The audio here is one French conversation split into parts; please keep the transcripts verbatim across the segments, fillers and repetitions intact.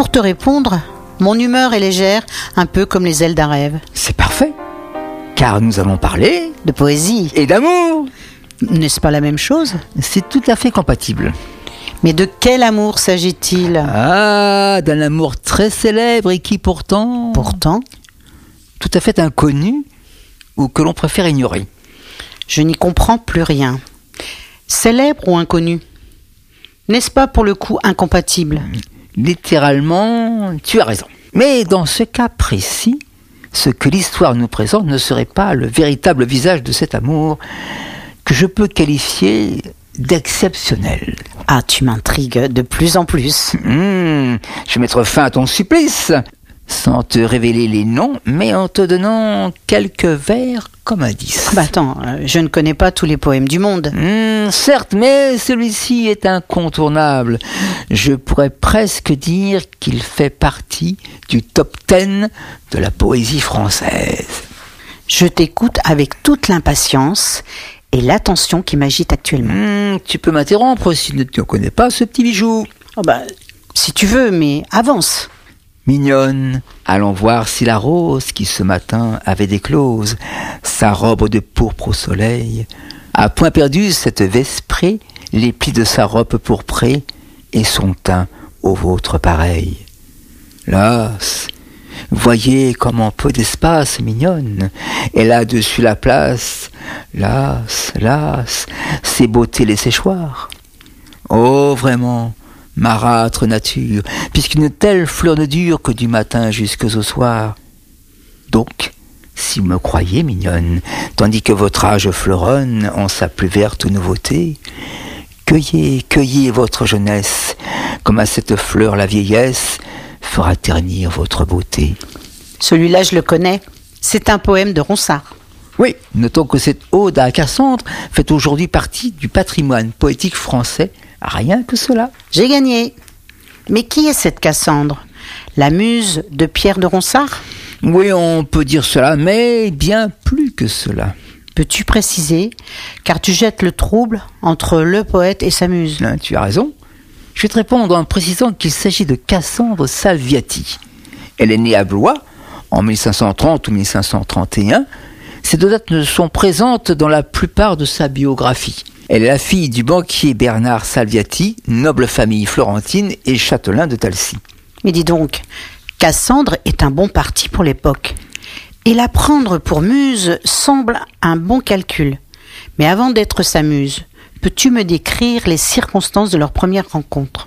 pour te répondre, mon humeur est légère, un peu comme les ailes d'un rêve. C'est parfait, car nous allons parler de poésie et d'amour. N'est-ce pas la même chose? C'est tout à fait compatible. Mais de quel amour s'agit-il? Ah, d'un amour très célèbre et qui pourtant... Pourtant tout à fait inconnu ou que l'on préfère ignorer. Je n'y comprends plus rien. Célèbre ou inconnu? N'est-ce pas pour le coup incompatible? Littéralement, tu as raison. Mais dans ce cas précis, ce que l'histoire nous présente ne serait pas le véritable visage de cet amour que je peux qualifier d'exceptionnel. Ah, tu m'intrigues de plus en plus. Mmh, je vais mettre fin à ton supplice, sans te révéler les noms, mais en te donnant quelques vers comme indice. Bah attends, euh, je ne connais pas tous les poèmes du monde. Mmh, certes, mais celui-ci est incontournable. Je pourrais presque dire qu'il fait partie du top dix de la poésie française. Je t'écoute avec toute l'impatience et l'attention qui m'agite actuellement. Mmh, tu peux m'interrompre si tu ne connais pas ce petit bijou. Oh bah, si tu veux, mais avance. Mignonne, allons voir si la rose qui ce matin avait déclose sa robe de pourpre au soleil a point perdu cette vesprée, les plis de sa robe pourprée et son teint au vôtre pareil. Las, voyez comme en peu d'espace, mignonne, elle a dessus la place, las, las, ses beautés les séchoirs. Oh, vraiment, marâtre nature, puisqu'une telle fleur ne dure que du matin jusqu'au soir. Donc, si vous me croyez mignonne, tandis que votre âge fleuronne en sa plus verte nouveauté, cueillez, cueillez votre jeunesse, comme à cette fleur la vieillesse fera ternir votre beauté. Celui-là, je le connais. C'est un poème de Ronsard. Oui, notons que cette ode à Cassandre fait aujourd'hui partie du patrimoine poétique français. Rien que cela. J'ai gagné. Mais qui est cette Cassandre? La muse de Pierre de Ronsard? Oui, on peut dire cela, mais bien plus que cela. Peux-tu préciser? Car tu jettes le trouble entre le poète et sa muse. Hein, tu as raison. Je vais te répondre en précisant qu'il s'agit de Cassandre Salviati. Elle est née à Blois en mille cinq cent trente ou mille cinq cent trente et un. Ces deux dates ne sont présentes dans la plupart de sa biographie. Elle est la fille du banquier Bernard Salviati, noble famille florentine et châtelain de Talcy. Mais dis donc, Cassandre est un bon parti pour l'époque. Et la prendre pour muse semble un bon calcul. Mais avant d'être sa muse, peux-tu me décrire les circonstances de leur première rencontre?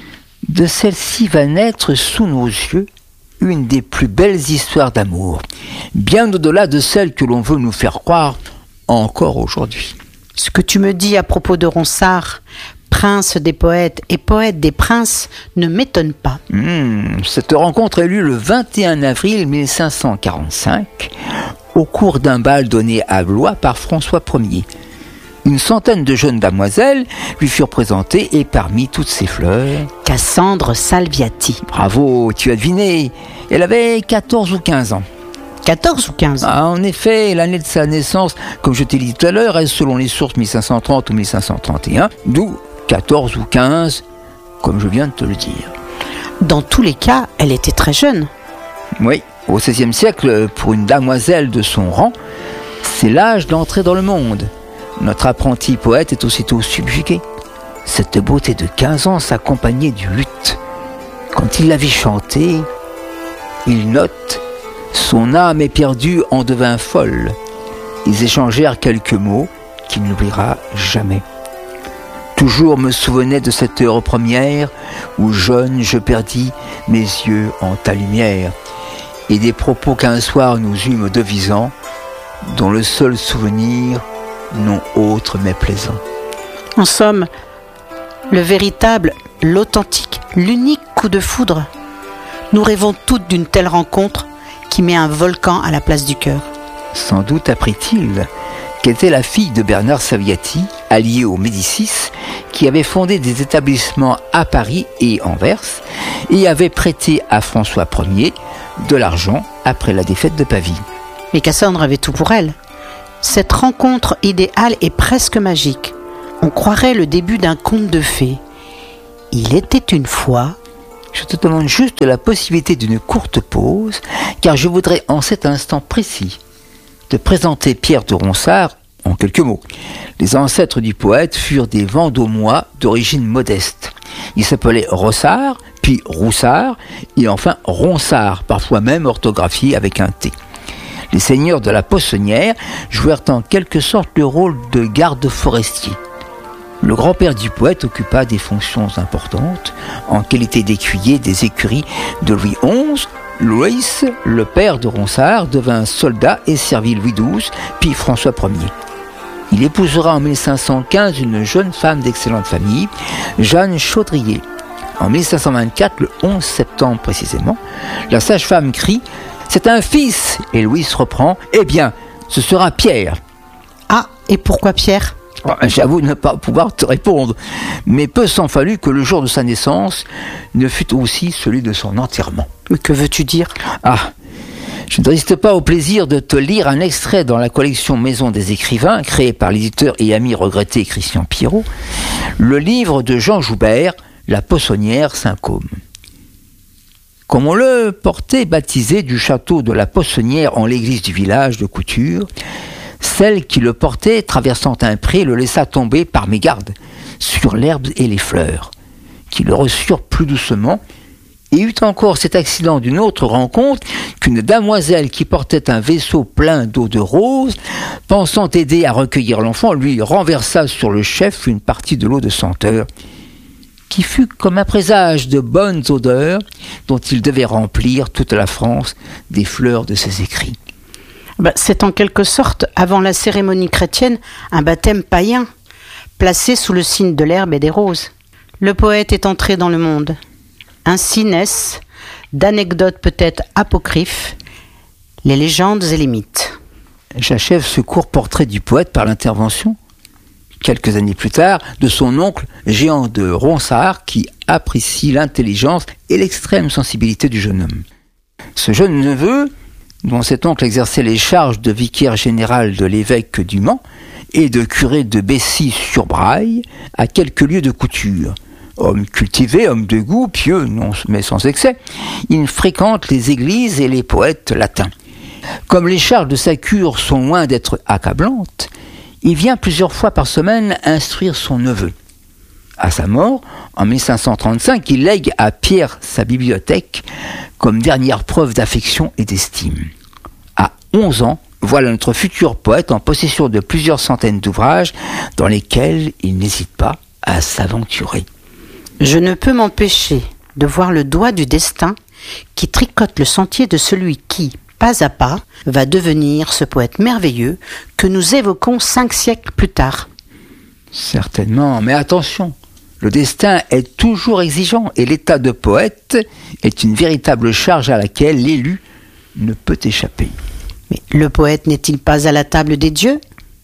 De celle-ci va naître sous nos yeux une des plus belles histoires d'amour, bien au-delà de celles que l'on veut nous faire croire encore aujourd'hui. Ce que tu me dis à propos de Ronsard, prince des poètes et poète des princes, ne m'étonne pas. Mmh, cette rencontre a lieu le vingt et un avril mille cinq cent quarante-cinq, au cours d'un bal donné à Blois par François Ier. Une centaine de jeunes damoiselles lui furent présentées et parmi toutes ces fleurs... Cassandre Salviati. Bravo, tu as deviné. Elle avait quatorze ou quinze ans. quatorze ou quinze? Ah, en effet, l'année de sa naissance, comme je t'ai dit tout à l'heure, est selon les sources mille cinq cent trente ou mille cinq cent trente et un, d'où quatorze ou quinze, comme je viens de te le dire. Dans tous les cas, elle était très jeune. Oui, au seizième siècle, pour une damoiselle de son rang, c'est l'âge d'entrer dans le monde. Notre apprenti poète est aussitôt subjugué. Cette beauté de quinze ans s'accompagnait du luth. Quand il la vit chanter, il note « Son âme éperdue en devint folle ». Ils échangèrent quelques mots qu'il n'oubliera jamais. Toujours me souvenais de cette heure première où jeune je perdis mes yeux en ta lumière, et des propos qu'un soir nous eûmes devisant, dont le seul souvenir non autre mais plaisant. En somme, le véritable, l'authentique, l'unique coup de foudre. Nous rêvons toutes d'une telle rencontre qui met un volcan à la place du cœur. Sans doute apprit-il qu'elle était la fille de Bernard Salviati, allié aux Médicis, qui avait fondé des établissements à Paris et Anvers, et avait prêté à François Ier de l'argent après la défaite de Pavie. Mais Cassandre avait tout pour elle. Cette rencontre idéale est presque magique. On croirait le début d'un conte de fées. Il était une fois Je te demande juste la possibilité d'une courte pause, car je voudrais en cet instant précis te présenter Pierre de Ronsard en quelques mots. Les ancêtres du poète furent des Vendômois d'origine modeste. Ils s'appelaient Rossard, puis Roussard, et enfin Ronsard, parfois même orthographié avec un T. Les seigneurs de la Poissonnière jouèrent en quelque sorte le rôle de garde forestier. Le grand-père du poète occupa des fonctions importantes en qualité d'écuyer des écuries de Louis onze. Louis, le père de Ronsard, devint soldat et servit Louis douze, puis François premier. Il épousera en mille cinq cent quinze une jeune femme d'excellente famille, Jeanne Chaudrier. En mille cinq cent vingt-quatre, le onze septembre précisément, la sage-femme crie « C'est un fils !» et Louis reprend « Eh bien, ce sera Pierre !» Ah, et pourquoi Pierre ? J'avoue ne pas pouvoir te répondre, mais peu s'en fallut que le jour de sa naissance ne fût aussi celui de son enterrement. Mais que veux-tu dire ? Ah, je ne résiste pas au plaisir de te lire un extrait dans la collection Maison des écrivains, créée par l'éditeur et ami regretté Christian Pierrot, le livre de Jean Joubert, La Poissonnière Saint-Côme. Comme on le portait baptisé du château de la Poissonnière en l'église du village de Couture, celle qui le portait, traversant un pré, le laissa tomber par mégarde sur l'herbe et les fleurs, qui le reçurent plus doucement, et eut encore cet accident d'une autre rencontre qu'une damoiselle qui portait un vaisseau plein d'eau de rose, pensant aider à recueillir l'enfant, lui renversa sur le chef une partie de l'eau de senteur, qui fut comme un présage de bonnes odeurs dont il devait remplir toute la France des fleurs de ses écrits. Ben, c'est en quelque sorte, avant la cérémonie chrétienne, un baptême païen, placé sous le signe de l'herbe et des roses. Le poète est entré dans le monde. Ainsi naissent, d'anecdotes peut-être apocryphes, les légendes et les mythes. J'achève ce court portrait du poète par l'intervention, quelques années plus tard, de son oncle Géant de Ronsard, qui apprécie l'intelligence et l'extrême sensibilité du jeune homme. Ce jeune neveu, dont cet oncle exerçait les charges de vicaire général de l'évêque du Mans et de curé de Bessy-sur-Braille, à quelques lieues de Couture. Homme cultivé, homme de goût, pieux, non, mais sans excès, il fréquente les églises et les poètes latins. Comme les charges de sa cure sont loin d'être accablantes, il vient plusieurs fois par semaine instruire son neveu. À sa mort, en mille cinq cent trente-cinq, il lègue à Pierre sa bibliothèque comme dernière preuve d'affection et d'estime. À onze ans, voilà notre futur poète en possession de plusieurs centaines d'ouvrages dans lesquels il n'hésite pas à s'aventurer. Je ne peux m'empêcher de voir le doigt du destin qui tricote le sentier de celui qui, pas à pas, va devenir ce poète merveilleux que nous évoquons cinq siècles plus tard. Certainement, mais attention, le destin est toujours exigeant et l'état de poète est une véritable charge à laquelle l'élu ne peut échapper. Mais le poète n'est-il pas à la table des dieux ?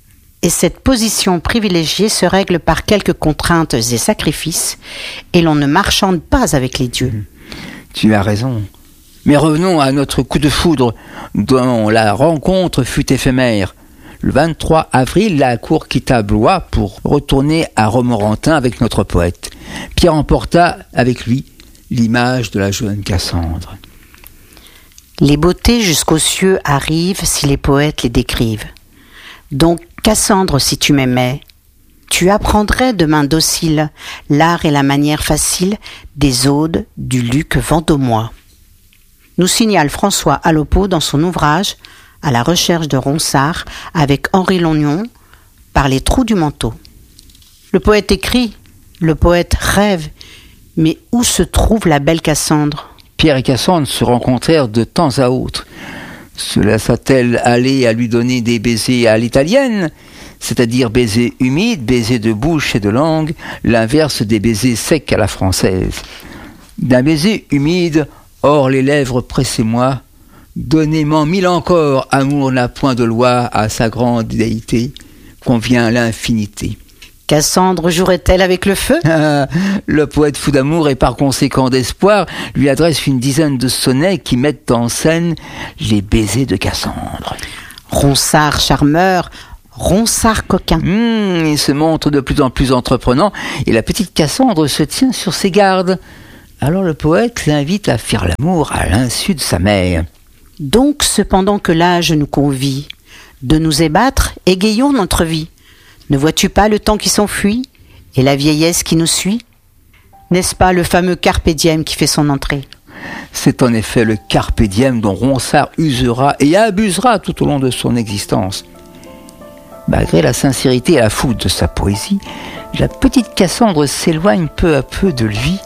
Et cette position privilégiée se règle par quelques contraintes et sacrifices, et l'on ne marchande pas avec les dieux. Tu as raison. Mais revenons à notre coup de foudre, dont la rencontre fut éphémère. Le vingt-trois avril, la cour quitta Blois pour retourner à Romorantin avec notre poète. Pierre emporta avec lui l'image de la jeune Cassandre. Les beautés jusqu'aux cieux arrivent si les poètes les décrivent. Donc, Cassandre, si tu m'aimais, tu apprendrais de main docile l'art et la manière facile des odes du Luc vendômois. Nous signale François Allopo dans son ouvrage « À la recherche de Ronsard » avec Henri Longnon par les trous du manteau. Le poète écrit, le poète rêve, mais où se trouve la belle Cassandre ? Pierre et Cassandre se rencontrèrent de temps à autre. Se laissa-t-elle aller à lui donner des baisers à l'italienne, c'est-à-dire baisers humides, baisers de bouche et de langue, l'inverse des baisers secs à la française. D'un baiser humide, hors les lèvres, pressez-moi, donnez-m'en mille encore, amour n'a point de loi à sa grande déité, convient l'infinité. Cassandre jouerait-elle avec le feu ? Ah, le poète fou d'amour et par conséquent d'espoir lui adresse une dizaine de sonnets qui mettent en scène les baisers de Cassandre. Ronsard charmeur, Ronsard coquin. Mmh, il se montre de plus en plus entreprenant et la petite Cassandre se tient sur ses gardes. Alors le poète l'invite à faire l'amour à l'insu de sa mère. Donc, cependant que l'âge nous convie de nous ébattre, égayons notre vie. Ne vois-tu pas le temps qui s'enfuit et la vieillesse qui nous suit? N'est-ce pas le fameux carpe diem qui fait son entrée? C'est en effet le carpe diem dont Ronsard usera et abusera tout au long de son existence. Malgré la sincérité et la foudre de sa poésie, la petite Cassandre s'éloigne peu à peu de lui.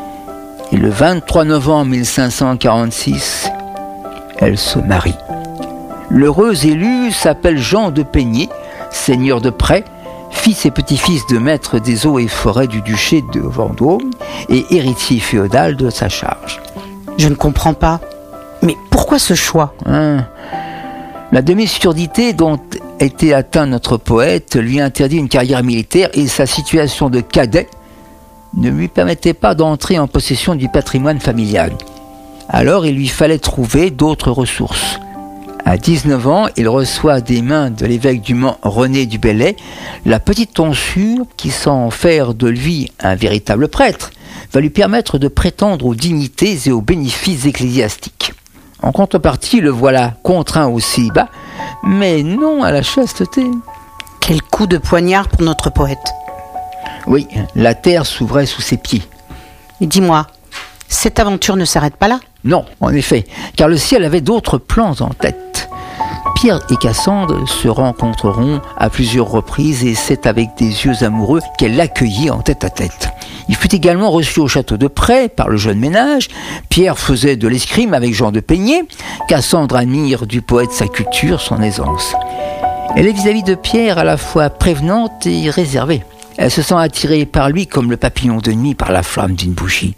Et le vingt-trois novembre mille cinq cent quarante-six, elle se marie. L'heureux élu s'appelle Jean de Peigné, seigneur de Pray, fils et petit-fils de maître des eaux et forêts du duché de Vendôme et héritier féodal de sa charge. Je ne comprends pas. Mais pourquoi ce choix? hein La demi-surdité dont était atteint notre poète lui interdit une carrière militaire et sa situation de cadet ne lui permettait pas d'entrer en possession du patrimoine familial. Alors il lui fallait trouver d'autres ressources. À dix-neuf ans, il reçoit des mains de l'évêque du Mans, René du Bellay, la petite tonsure qui, sans faire de lui un véritable prêtre, va lui permettre de prétendre aux dignités et aux bénéfices ecclésiastiques. En contrepartie, le voilà contraint au célibat, mais non à la chasteté. Quel coup de poignard pour notre poète. Oui, la terre s'ouvrait sous ses pieds. Et dis-moi, cette aventure ne s'arrête pas là? Non, en effet, car le ciel avait d'autres plans en tête. Pierre et Cassandre se rencontreront à plusieurs reprises et c'est avec des yeux amoureux qu'elle l'accueillit en tête à tête. Il fut également reçu au château de Pray par le jeune ménage. Pierre faisait de l'escrime avec Jean de Peigné. Cassandre admire du poète sa culture, son aisance. Elle est vis-à-vis de Pierre à la fois prévenante et réservée. Elle se sent attirée par lui comme le papillon de nuit par la flamme d'une bougie.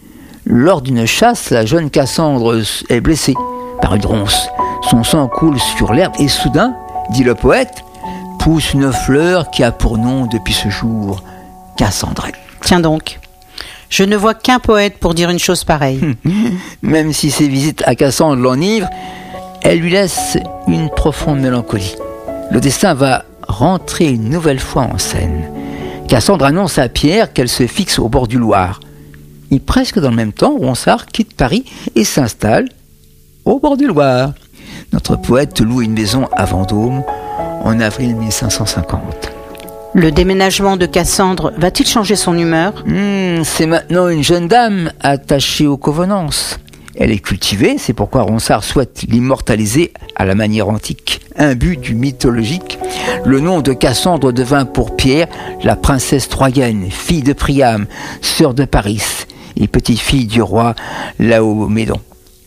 Lors d'une chasse, la jeune Cassandre est blessée par une ronce. Son sang coule sur l'herbe et soudain, dit le poète, pousse une fleur qui a pour nom depuis ce jour Cassandrette. Tiens donc, je ne vois qu'un poète pour dire une chose pareille. Même si ses visites à Cassandre l'enivrent, elle lui laisse une profonde mélancolie. Le destin va rentrer une nouvelle fois en scène. Cassandre annonce à Pierre qu'elle se fixe au bord du Loir. Et presque dans le même temps, Ronsard quitte Paris et s'installe au bord du Loir. Notre poète loue une maison à Vendôme en avril mille cinq cent cinquante. Le déménagement de Cassandre va-t-il changer son humeur? Mmh, c'est maintenant une jeune dame attachée aux convenances. Elle est cultivée, c'est pourquoi Ronsard souhaite l'immortaliser à la manière antique. Imbu du mythologique, le nom de Cassandre devint pour Pierre la princesse troyenne, fille de Priam, sœur de Paris et petite-fille du roi Laomédon.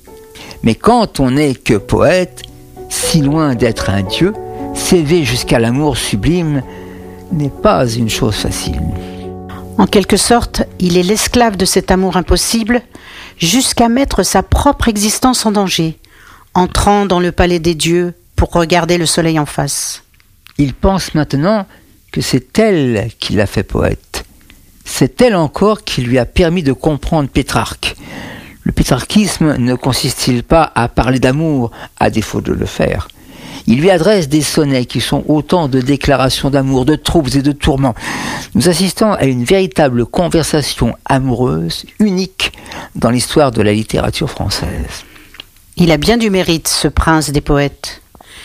Mais quand on n'est que poète, si loin d'être un dieu, s'élever jusqu'à l'amour sublime n'est pas une chose facile. En quelque sorte, il est l'esclave de cet amour impossible jusqu'à mettre sa propre existence en danger, entrant dans le palais des dieux pour regarder le soleil en face. Il pense maintenant que c'est elle qui l'a fait poète. C'est elle encore qui lui a permis de comprendre Pétrarque. Le pétrarchisme ne consiste-t-il pas à parler d'amour, à défaut de le faire? Il lui adresse des sonnets qui sont autant de déclarations d'amour, de troubles et de tourments. Nous assistons à une véritable conversation amoureuse, unique dans l'histoire de la littérature française. Il a bien du mérite, ce prince des poètes.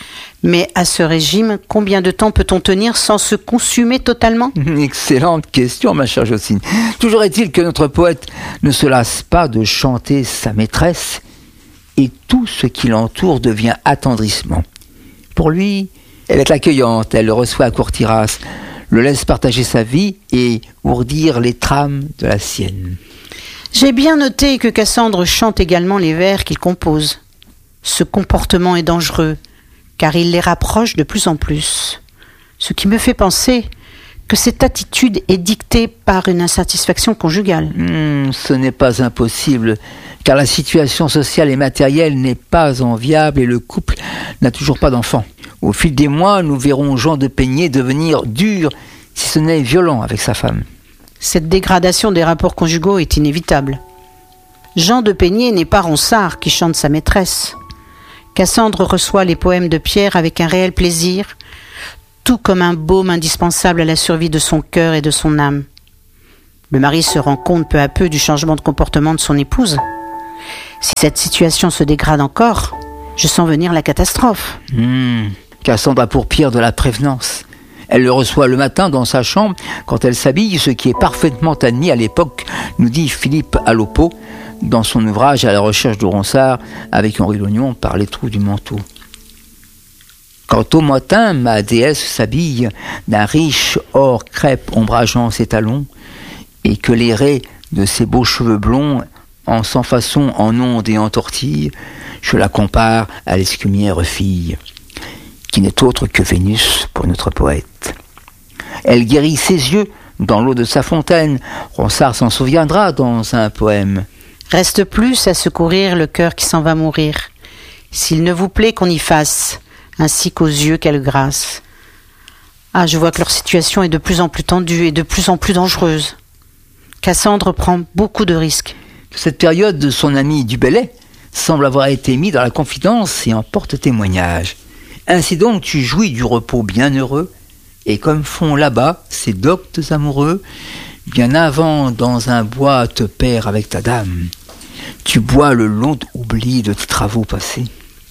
Mais à ce régime, combien de temps peut-on tenir sans se consumer totalement? Excellente question, ma chère Jocelyne. Toujours est-il que notre poète ne se lasse pas de chanter sa maîtresse et tout ce qui l'entoure devient attendrissement. Pour lui, elle est accueillante, elle le reçoit à Courtiras, le laisse partager sa vie et ourdir les trames de la sienne. J'ai bien noté que Cassandre chante également les vers qu'il compose. Ce comportement est dangereux, car il les rapproche de plus en plus. Ce qui me fait penser que cette attitude est dictée par une insatisfaction conjugale. Mmh, ce n'est pas impossible, car la situation sociale et matérielle n'est pas enviable et le couple n'a toujours pas d'enfant. Au fil des mois, nous verrons Jean de Peigné devenir dur, si ce n'est violent avec sa femme. Cette dégradation des rapports conjugaux est inévitable. Jean de Peigné n'est pas Ronsard qui chante sa maîtresse. Cassandre reçoit les poèmes de Pierre avec un réel plaisir, tout comme un baume indispensable à la survie de son cœur et de son âme. Le mari se rend compte peu à peu du changement de comportement de son épouse. Si cette situation se dégrade encore, je sens venir la catastrophe. Mmh. Cassandre a pour pire de la prévenance. Elle le reçoit le matin dans sa chambre quand elle s'habille, ce qui est parfaitement admis à l'époque, nous dit Philippe Allopo dans son ouvrage À la recherche de Ronsard avec Henri Lognon par les trous du manteau. Quand au matin, ma déesse s'habille d'un riche or crêpe ombrageant ses talons et que les raies de ses beaux cheveux blonds en sans façon, en ondes et en tortilles, je la compare à l'escumière fille, qui n'est autre que Vénus pour notre poète. Elle guérit ses yeux dans l'eau de sa fontaine. Ronsard s'en souviendra dans un poème. Reste plus à secourir le cœur qui s'en va mourir. S'il ne vous plaît qu'on y fasse, ainsi qu'aux yeux quelle grâce. Ah, je vois que leur situation est de plus en plus tendue et de plus en plus dangereuse. Cassandre prend beaucoup de risques. Cette période de son ami du Bellay semble avoir été mise dans la confidence et en porte témoignage. Ainsi donc tu jouis du repos bienheureux, et comme font là-bas ces doctes amoureux, bien avant dans un bois te perds avec ta dame, tu bois le long oubli de tes travaux passés.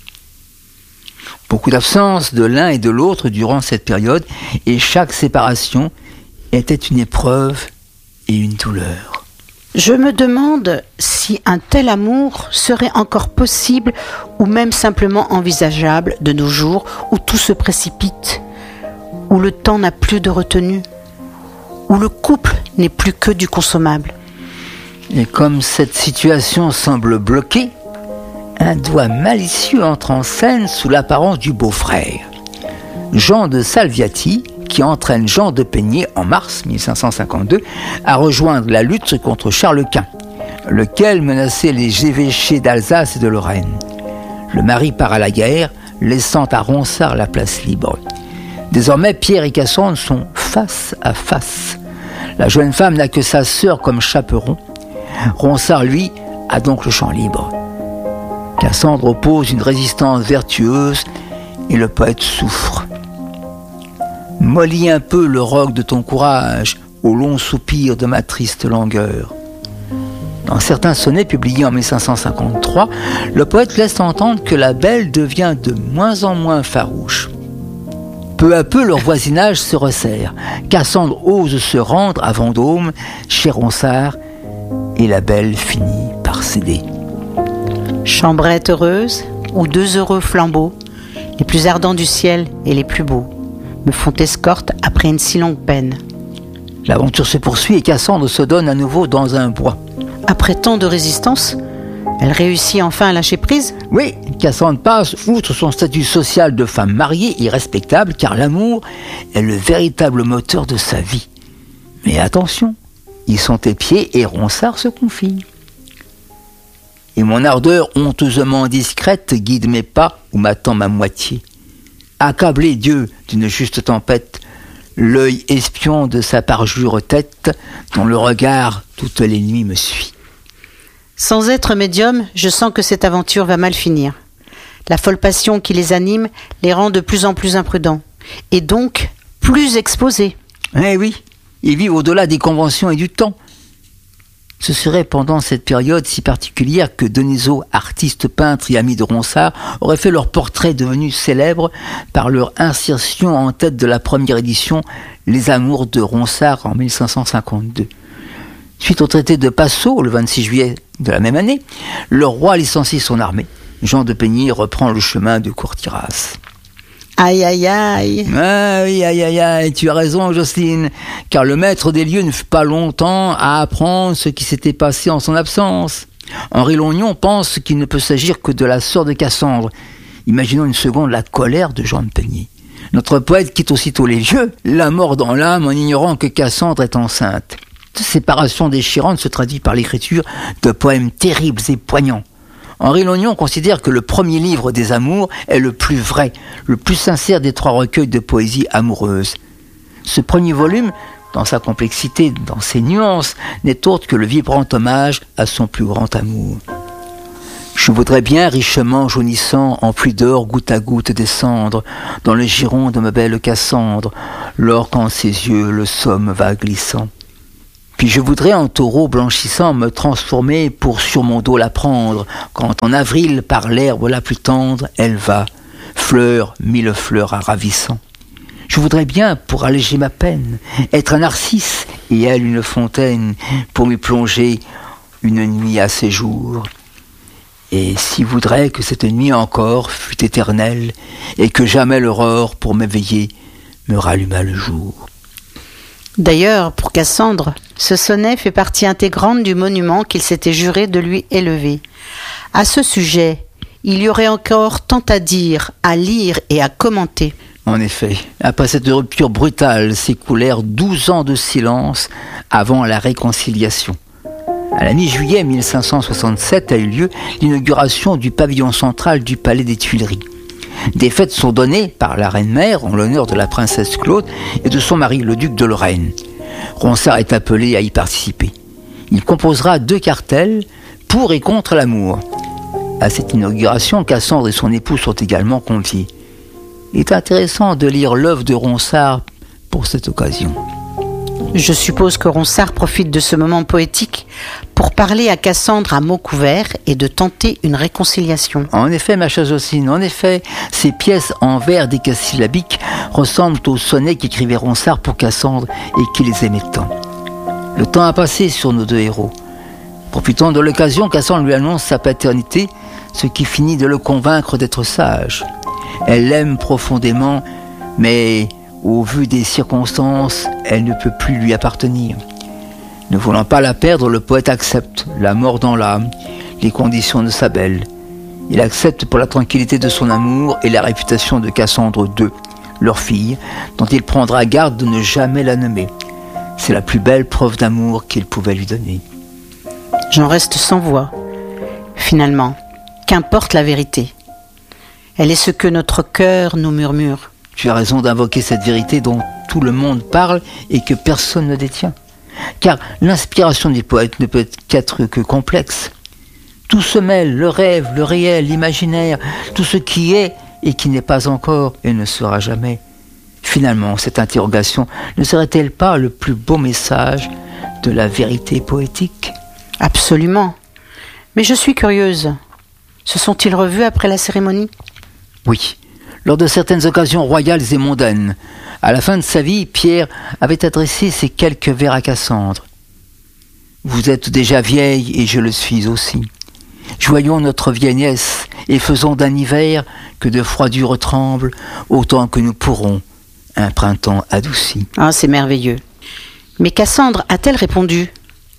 Beaucoup d'absence de l'un et de l'autre durant cette période, et chaque séparation était une épreuve et une douleur. Je me demande si un tel amour serait encore possible ou même simplement envisageable de nos jours où tout se précipite, où le temps n'a plus de retenue, où le couple n'est plus que du consommable. Et comme cette situation semble bloquée, un doigt malicieux entre en scène sous l'apparence du beau-frère. Jean de Salviati, qui entraîne Jean de Peigné en mars mille cinq cent cinquante-deux à rejoindre la lutte contre Charles Quint, lequel menaçait les évêchés d'Alsace et de Lorraine. Le mari part à la guerre, laissant à Ronsard la place libre. Désormais, Pierre et Cassandre sont face à face. La jeune femme n'a que sa sœur comme chaperon. Ronsard, lui, a donc le champ libre. Cassandre oppose une résistance vertueuse et le poète souffre. Mollis un peu le roc de ton courage au long soupir de ma triste langueur. Dans certains sonnets publiés en mille cinq cent cinquante-trois, le poète laisse entendre que la belle devient de moins en moins farouche. Peu à peu, leur voisinage se resserre. Cassandre ose se rendre à Vendôme, chez Ronsard, et la belle finit par céder. Chambrette heureuse, où deux heureux flambeaux, les plus ardents du ciel et les plus beaux, me font escorte après une si longue peine. L'aventure se poursuit et Cassandre se donne à nouveau dans un bois. Après tant de résistance, elle réussit enfin à lâcher prise ? Oui, Cassandre passe outre son statut social de femme mariée et respectable, car l'amour est le véritable moteur de sa vie. Mais attention, ils sont épiés et Ronsard se confie. Et mon ardeur honteusement discrète guide mes pas où m'attend ma moitié. Accablé Dieu d'une juste tempête, l'œil espion de sa parjure tête, dont le regard toutes les nuits me suit. Sans être médium, je sens que cette aventure va mal finir. La folle passion qui les anime les rend de plus en plus imprudents, et donc plus exposés. Eh oui, ils vivent au-delà des conventions et du temps. Ce serait pendant cette période si particulière que Denisot, artiste peintre et ami de Ronsard, aurait fait leur portrait devenu célèbre par leur insertion en tête de la première édition Les Amours de Ronsard en mille cinq cent cinquante-deux. Suite au traité de Passau, le vingt-six juillet de la même année, le roi licencie son armée. Jean de Peigné reprend le chemin de Courtiras. Aïe, aïe, aïe. Ah oui, aïe, aïe, aïe, tu as raison, Jocelyne, car le maître des lieux ne fut pas longtemps à apprendre ce qui s'était passé en son absence. Henri Lognon pense qu'il ne peut s'agir que de la sœur de Cassandre. Imaginons une seconde la colère de Jean de Peigné. Notre poète quitte aussitôt les lieux, la mort dans l'âme, en ignorant que Cassandre est enceinte. Cette séparation déchirante se traduit par l'écriture de poèmes terribles et poignants. Henri Lognon considère que le premier livre des Amours est le plus vrai, le plus sincère des trois recueils de poésie amoureuse. Ce premier volume, dans sa complexité, dans ses nuances, n'est autre que le vibrant hommage à son plus grand amour. Je voudrais bien richement jaunissant, en pluie d'or goutte à goutte descendre, dans le giron de ma belle Cassandre, lors qu'en ses yeux le somme va glissant. Puis je voudrais en taureau blanchissant me transformer pour sur mon dos la prendre, quand en avril par l'herbe la plus tendre elle va, fleur, mille fleurs à ravissant. Je voudrais bien, pour alléger ma peine, être un narcisse et elle une fontaine, pour m'y plonger une nuit à ses jours. Et s'il voudrait que cette nuit encore fût éternelle, et que jamais l'aurore, pour m'éveiller, me rallumât le jour. D'ailleurs, pour Cassandre, ce sonnet fait partie intégrante du monument qu'il s'était juré de lui élever. À ce sujet, il y aurait encore tant à dire, à lire et à commenter. En effet, après cette rupture brutale, s'écoulèrent douze ans de silence avant la réconciliation. À la mi-juillet mille cinq cent soixante-sept a eu lieu l'inauguration du pavillon central du palais des Tuileries. Des fêtes sont données par la reine-mère en l'honneur de la princesse Claude et de son mari, le duc de Lorraine. Ronsard est appelé à y participer. Il composera deux cartels pour et contre l'amour. À cette inauguration, Cassandre et son époux sont également conviés. Il est intéressant de lire l'œuvre de Ronsard pour cette occasion. Je suppose que Ronsard profite de ce moment poétique pour parler à Cassandre à mots couverts et de tenter une réconciliation. En effet, ma chère Jocelyne, en effet, ces pièces en vers décasyllabiques ressemblent aux sonnets qu'écrivait Ronsard pour Cassandre et qui les aimait tant. Le temps a passé sur nos deux héros. Profitant de l'occasion, Cassandre lui annonce sa paternité, ce qui finit de le convaincre d'être sage. Elle l'aime profondément, mais au vu des circonstances, elle ne peut plus lui appartenir. Ne voulant pas la perdre, le poète accepte, la mort dans l'âme, les conditions de sa belle. Il accepte pour la tranquillité de son amour et la réputation de Cassandre deux, leur fille, dont il prendra garde de ne jamais la nommer. C'est la plus belle preuve d'amour qu'il pouvait lui donner. J'en reste sans voix. Finalement, qu'importe la vérité. Elle est ce que notre cœur nous murmure. Tu as raison d'invoquer cette vérité dont tout le monde parle et que personne ne détient. Car l'inspiration des poètes ne peut qu'être que complexe. Tout se mêle, le rêve, le réel, l'imaginaire, tout ce qui est et qui n'est pas encore et ne sera jamais. Finalement, cette interrogation ne serait-elle pas le plus beau message de la vérité poétique ? Absolument. Mais je suis curieuse. Se sont-ils revus après la cérémonie ? Oui, lors de certaines occasions royales et mondaines. À la fin de sa vie, Pierre avait adressé ces quelques vers à Cassandre. « Vous êtes déjà vieille et je le suis aussi. Joignons notre vieillesse et faisons d'un hiver que de froidure tremble autant que nous pourrons un printemps adouci. » Ah, c'est merveilleux. Mais Cassandre a-t-elle répondu ?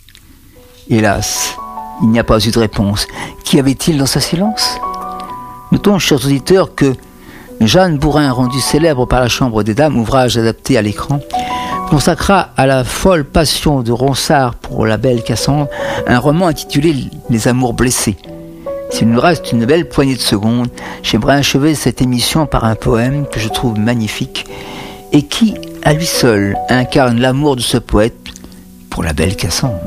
Hélas, il n'y a pas eu de réponse. Qu'y avait-il dans ce silence ? Notons, chers auditeurs, que Jeanne Bourrin, rendue célèbre par la Chambre des Dames, ouvrage adapté à l'écran, consacra à la folle passion de Ronsard pour la belle Cassandre un roman intitulé « Les amours blessés ». S'il nous reste une belle poignée de secondes, j'aimerais achever cette émission par un poème que je trouve magnifique et qui, à lui seul, incarne l'amour de ce poète pour la belle Cassandre.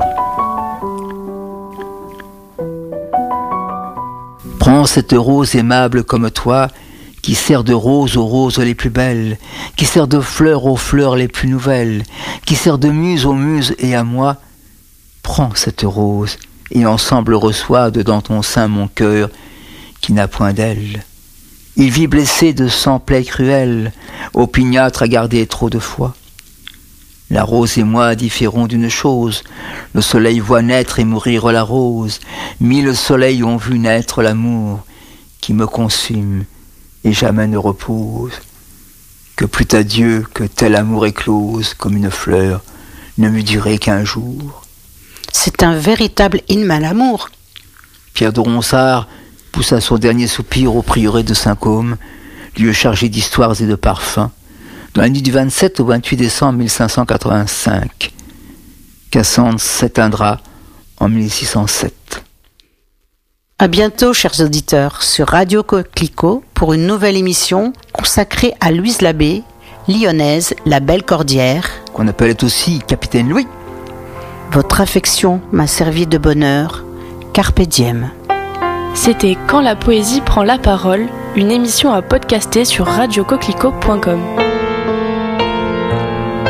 Prends cette rose aimable comme toi, qui sert de rose aux roses les plus belles, qui sert de fleur aux fleurs les plus nouvelles, qui sert de muse aux muses et à moi. Prends cette rose, et ensemble reçois dedans ton sein mon cœur, qui n'a point d'aile. Il vit blessé de cent plaies cruelles, opiniâtre à garder trop de fois. La rose et moi différons d'une chose, le soleil voit naître et mourir la rose, mille soleils ont vu naître l'amour, qui me consume et jamais ne repose. Que plût à Dieu que tel amour éclose, comme une fleur, ne m'eût duré qu'un jour. C'est un véritable hymne à l'amour. Pierre de Ronsard poussa son dernier soupir au prieuré de Saint-Côme, lieu chargé d'histoires et de parfums, dans la nuit du vingt-sept au vingt-huit décembre mille cinq cent quatre-vingt-cinq. Cassandre s'éteindra en mille six cent sept. À bientôt, chers auditeurs, sur Radio Coquelicot pour une nouvelle émission consacrée à Louise Labbé, lyonnaise, la belle cordière, qu'on appelait aussi Capitaine Louis. Votre affection m'a servi de bonheur. Carpe diem. C'était Quand la poésie prend la parole, une émission à podcaster sur radio coquelicot point com. Vous souhaitez réagir ?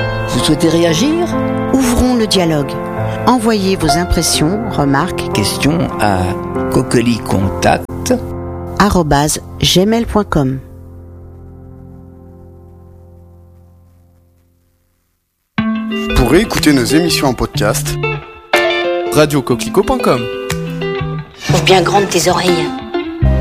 Ouvrons le dialogue. Envoyez vos impressions, remarques, Question à coquelicontact arobase gmail point com. Pour réécouter nos émissions en podcast, radio coquelicot point com. Ouvre bien grande tes oreilles.